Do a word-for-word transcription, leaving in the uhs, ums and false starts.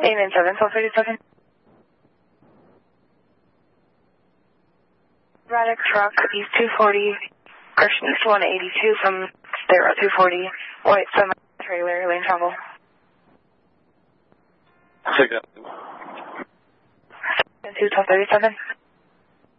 eight nine seven, twelve thirty-seven. Radix truck, East two forty, Christian East one eighty-two from zero two forty, white semi-trailer, lane travel. Check it out. two twelve thirty-seven.